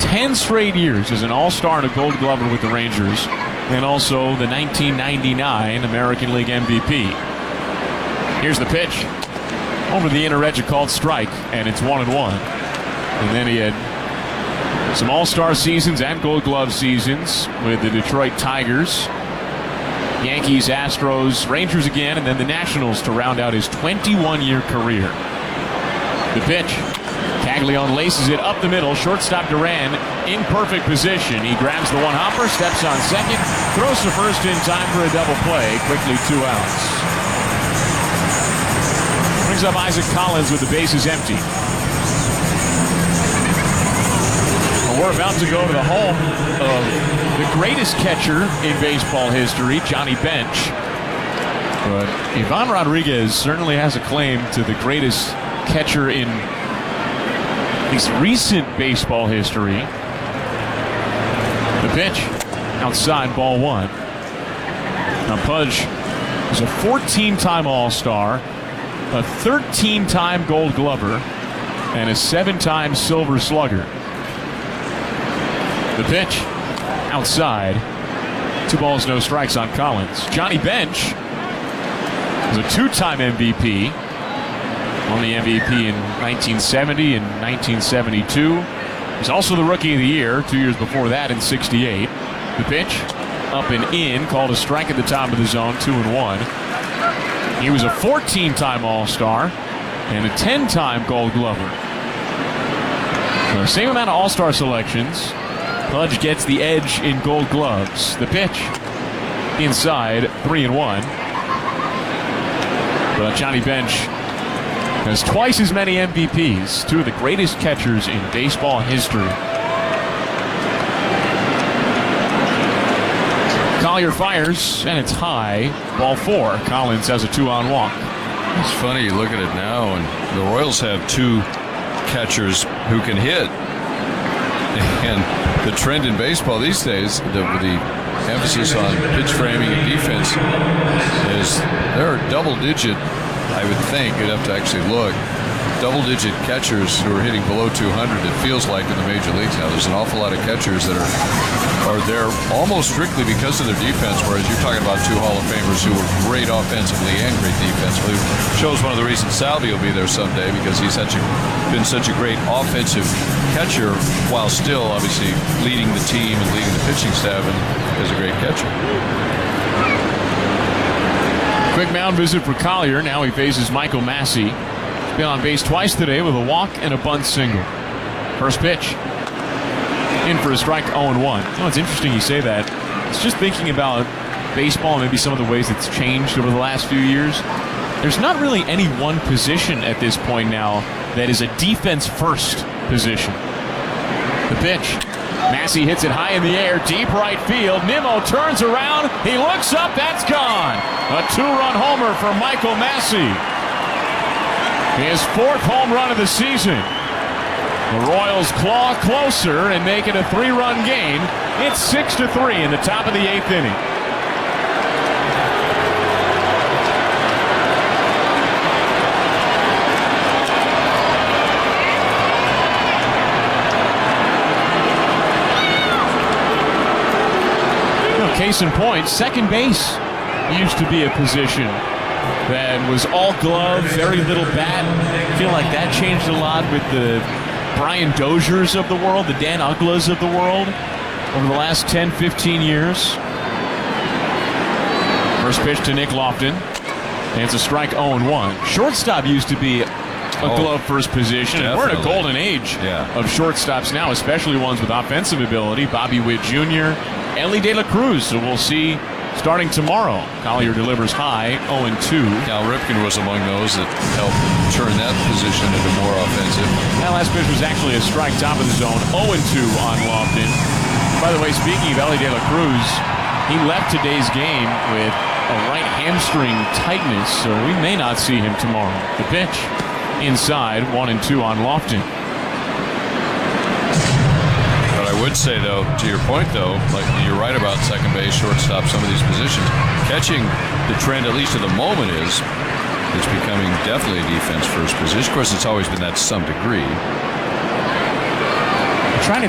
10 straight years as an All-Star and a Gold Glover with the Rangers, and also the 1999 American League MVP. Here's the pitch. Over the inner edge, a called strike, and it's 1-1. And then he had some All-Star seasons and Gold Glove seasons with the Detroit Tigers, Yankees, Astros, Rangers again, and then the Nationals to round out his 21-year career. The pitch. Caglione laces it up the middle. Shortstop Duran in perfect position. He grabs the one-hopper, steps on second, throws to first in time for a double play. Quickly 2 outs. Brings up Isaac Collins with the bases empty. We're about to go to the home of the greatest catcher in baseball history, Johnny Bench. But Ivan Rodriguez certainly has a claim to the greatest catcher in at least recent baseball history. The pitch, outside, ball 1. Now Pudge is a 14-time All-Star, a 13-time Gold Glover, and a 7-time Silver Slugger. The pitch, outside. 2 balls, no strikes on Collins. Johnny Bench was a 2-time MVP. Won the MVP in 1970 and 1972. He's also the Rookie of the Year 2 years before that in 68. The pitch, up and in, called a strike at the top of the zone, 2-1. He was a 14-time All-Star and a 10-time Gold Glover. So same amount of All-Star selections. Pudge gets the edge in Gold Gloves. The pitch, inside, 3-1. But Johnny Bench has twice as many MVPs, 2 of the greatest catchers in baseball history. Collier fires, and it's high. Ball 4. Collins has a 2-on walk. It's funny, you look at it now, and the Royals have 2 catchers who can hit. And the trend in baseball these days, the emphasis on pitch framing and defense, is there are double-digit, I would think, you'd have to actually look, double-digit catchers who are hitting below 200, it feels like, in the major leagues now. There's an awful lot of catchers that are there almost strictly because of their defense, whereas you're talking about 2 Hall of Famers who were great offensively and great defensively. Shows one of the reasons Salvi will be there someday, because he's been such a great offensive catcher while still obviously leading the team and leading the pitching staff, and is a great catcher. Quick mound visit for Collier. Now he faces Michael Massey. He's been on base twice today with a walk and a bunt single. First pitch. In for a strike, 0-1. Oh, it's interesting you say that. It's just thinking about baseball and maybe some of the ways it's changed over the last few years. There's not really any one position at this point now that is a defense-first position. The pitch. Massey hits it high in the air, deep right field. Nimmo turns around. He looks up. That's gone. A 2-run homer for Michael Massey. His 4th home run of the season. The Royals claw closer and make it a 3-run game. It's 6-3 in the top of the 8th inning. Case in point, second base used to be a position that was all glove, very little bat. I feel like that changed a lot with the Brian Doziers of the world, the Dan Ugglas of the world over the last 10, 15 years. First pitch to Nick Lofton. And it's a strike, 0-1. Shortstop used to be a glove first position. And we're in a golden age of shortstops now, especially ones with offensive ability. Bobby Witt Jr., Ellie De La Cruz. So we'll see starting tomorrow. Collier delivers high, 0-2. Cal Ripken was among those that helped turn that position into more offensive. That last pitch was actually a strike, top of the zone, 0-2 on Lofton. By the way, speaking of Ellie De La Cruz, he left today's game with a right hamstring tightness, so we may not see him tomorrow. The pitch, inside, 1-2 on Lofton. But I would say, though, to your point, though, like you're right about second base, shortstop, some of these positions. Catching, the trend, at least at the moment, is it's becoming definitely a defense-first position. Of course, it's always been that to some degree.